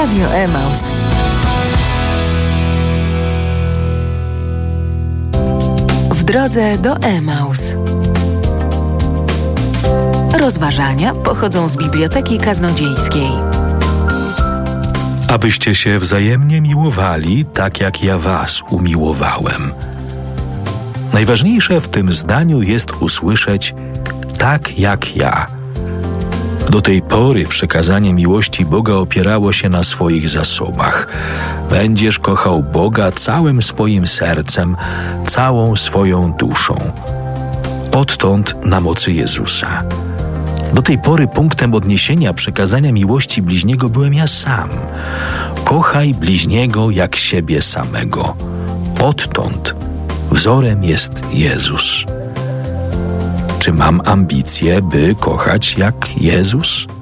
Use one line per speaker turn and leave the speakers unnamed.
Radio Emaus. W drodze do Emaus. Rozważania pochodzą z Biblioteki Kaznodziejskiej.
Abyście się wzajemnie miłowali, tak jak ja was umiłowałem. Najważniejsze w tym zdaniu jest usłyszeć tak jak ja. Do tej pory przekazanie miłości Boga opierało się na swoich zasobach. Będziesz kochał Boga całym swoim sercem, całą swoją duszą. Odtąd na mocy Jezusa. Do tej pory punktem odniesienia przekazania miłości bliźniego byłem ja sam. Kochaj bliźniego jak siebie samego. Odtąd wzorem jest Jezus. Czy mam ambicje, by kochać jak Jezus?